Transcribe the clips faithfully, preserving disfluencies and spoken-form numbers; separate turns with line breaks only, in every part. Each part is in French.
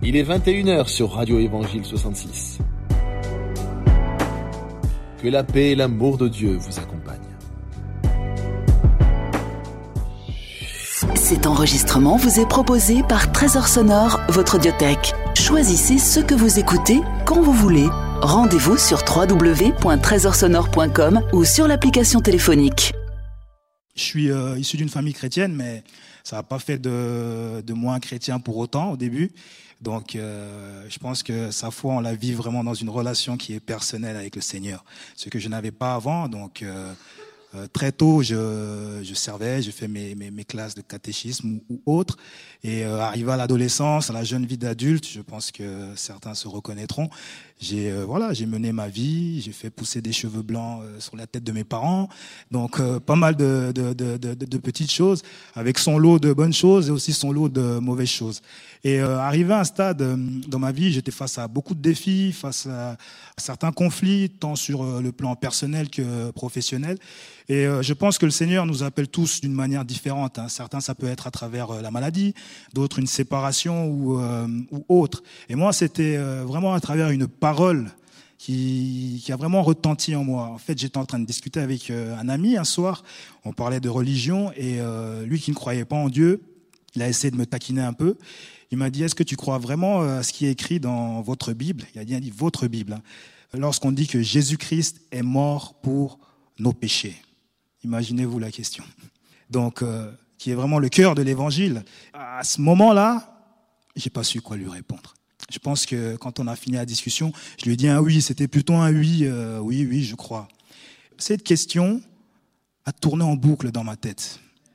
Il est vingt et une heures sur Radio Évangile soixante-six. Que la paix et l'amour de Dieu vous accompagnent.
Cet enregistrement vous est proposé par Trésor Sonore, votre audiothèque. Choisissez ce que vous écoutez quand vous voulez. Rendez-vous sur w w w point trésor sonore point com ou sur l'application téléphonique.
Je suis euh, issu d'une famille chrétienne, mais ça n'a pas fait de, de moi un chrétien pour autant au début. Donc, euh, je pense que sa foi, on la vit vraiment dans une relation qui est personnelle avec le Seigneur. Ce que je n'avais pas avant. Donc, euh, euh, très tôt, je, je servais, je fais mes, mes, mes classes de catéchisme ou, ou autres. Et euh, arrivé à l'adolescence, à la jeune vie d'adulte, je pense que certains se reconnaîtront. J'ai euh, voilà, j'ai mené ma vie, j'ai fait pousser des cheveux blancs euh, sur la tête de mes parents. Donc, euh, pas mal de, de, de, de, de petites choses, avec son lot de bonnes choses et aussi son lot de mauvaises choses. Et euh, arrivé à un stade euh, dans ma vie, j'étais face à beaucoup de défis, face à, à certains conflits, tant sur euh, le plan personnel que professionnel. Et euh, je pense que le Seigneur nous appelle tous d'une manière différente. Hein. Certains, ça peut être à travers euh, la maladie, d'autres une séparation ou, euh, ou autre. Et moi, c'était euh, vraiment à travers une parole qui, qui a vraiment retenti en moi. En fait, j'étais en train de discuter avec euh, un ami un soir. On parlait de religion et euh, lui qui ne croyait pas en Dieu, il a essayé de me taquiner un peu. Il m'a dit, est-ce que tu crois vraiment à ce qui est écrit dans votre Bible ? Il a bien dit votre Bible. Hein. Lorsqu'on dit que Jésus-Christ est mort pour nos péchés. Imaginez-vous la question. Donc, euh, qui est vraiment le cœur de l'évangile. À ce moment-là, j'ai pas su quoi lui répondre. Je pense que quand on a fini la discussion, je lui ai dit un oui, c'était plutôt un oui, euh, oui, oui, je crois. Cette question a tourné en boucle dans ma tête.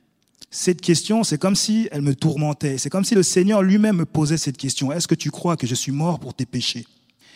Cette question, c'est comme si elle me tourmentait. C'est comme si le Seigneur lui-même me posait cette question. Est-ce que tu crois que je suis mort pour tes péchés ?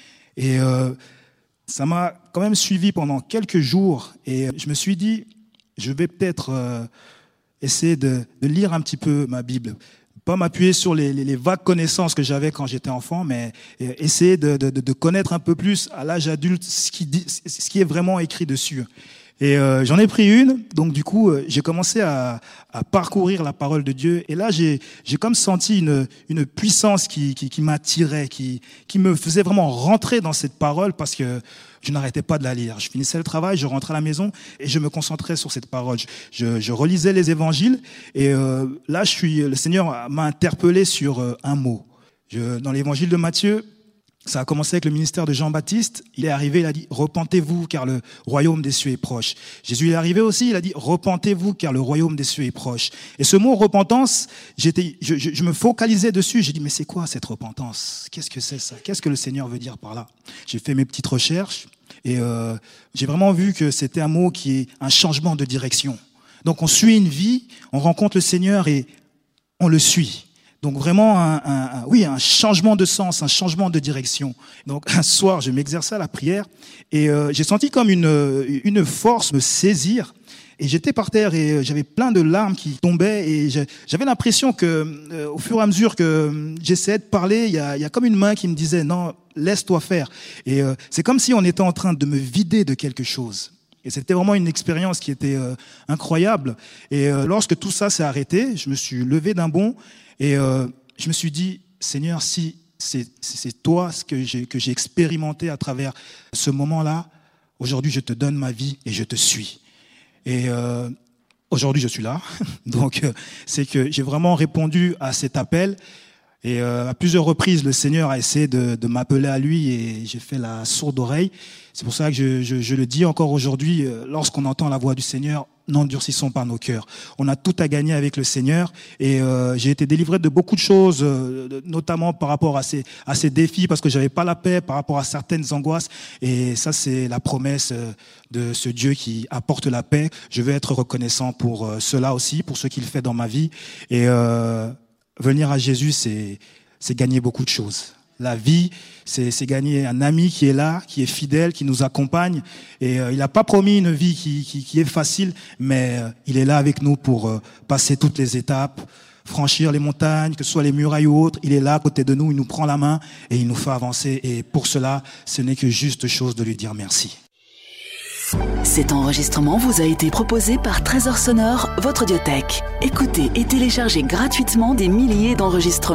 Et euh, ça m'a quand même suivi pendant quelques jours. Et je me suis dit, je vais peut-être euh, essayer de, de lire un petit peu ma Bible. Pas m'appuyer sur les, les, les vagues connaissances que j'avais quand j'étais enfant, mais essayer de, de, de connaître un peu plus à l'âge adulte ce qui, dit, ce qui est vraiment écrit dessus. Et euh, j'en ai pris une, donc du coup, euh, j'ai commencé à, à parcourir la parole de Dieu. Et là, j'ai, j'ai comme senti une, une puissance qui, qui, qui m'attirait, qui, qui me faisait vraiment rentrer dans cette parole parce que je n'arrêtais pas de la lire. Je finissais le travail, je rentrais à la maison et je me concentrais sur cette parole. Je, je relisais les évangiles et euh, là, je suis, le Seigneur m'a interpellé sur euh, un mot. Je, dans l'évangile de Matthieu, ça a commencé avec le ministère de Jean-Baptiste. Il est arrivé, il a dit « Repentez-vous, car le royaume des cieux est proche ». Jésus est arrivé aussi, il a dit « Repentez-vous, car le royaume des cieux est proche ». Et ce mot « repentance », j'étais, je, je, je me focalisais dessus. J'ai dit « Mais c'est quoi cette repentance ? Qu'est-ce que c'est ça ? Qu'est-ce que le Seigneur veut dire par là ?» J'ai fait mes petites recherches et euh, j'ai vraiment vu que c'était un mot qui est un changement de direction. Donc on suit une vie, on rencontre le Seigneur et on le suit. Donc vraiment, un, un, un, oui, un changement de sens, un changement de direction. Donc un soir, je m'exerçais à la prière et euh, j'ai senti comme une, une force me saisir. Et j'étais par terre et j'avais plein de larmes qui tombaient et j'avais l'impression que, euh, au fur et à mesure que j'essayais de parler, il y a, il y a comme une main qui me disait non, laisse-toi faire. Et euh, c'est comme si on était en train de me vider de quelque chose. Et c'était vraiment une expérience qui était euh, incroyable. Et euh, lorsque tout ça s'est arrêté, je me suis levé d'un bond. Et euh, je me suis dit, Seigneur, si c'est, c'est toi ce que j'ai, que j'ai expérimenté à travers ce moment-là, aujourd'hui je te donne ma vie et je te suis. Et euh, aujourd'hui je suis là. Donc euh, c'est que j'ai vraiment répondu à cet appel. Et euh, à plusieurs reprises, le Seigneur a essayé de, de m'appeler à lui et j'ai fait la sourde oreille. C'est pour ça que je, je, je le dis encore aujourd'hui, euh, lorsqu'on entend la voix du Seigneur, n'endurcissons pas nos cœurs. On a tout à gagner avec le Seigneur et euh, j'ai été délivré de beaucoup de choses, euh, notamment par rapport à ces, à ces défis, parce que j'avais pas la paix, par rapport à certaines angoisses. Et ça, c'est la promesse de ce Dieu qui apporte la paix. Je veux être reconnaissant pour euh, cela aussi, pour ce qu'il fait dans ma vie. Et euh, venir à Jésus, c'est, c'est gagner beaucoup de choses. La vie, c'est, c'est gagner un ami qui est là, qui est fidèle, qui nous accompagne. Et euh, il n'a pas promis une vie qui, qui, qui est facile, mais euh, il est là avec nous pour euh, passer toutes les étapes, franchir les montagnes, que ce soit les murailles ou autres. Il est là à côté de nous, il nous prend la main et il nous fait avancer. Et pour cela, ce n'est que juste chose de lui dire merci.
Cet enregistrement vous a été proposé par Trésor Sonore, votre audiothèque. Écoutez et téléchargez gratuitement des milliers d'enregistrements.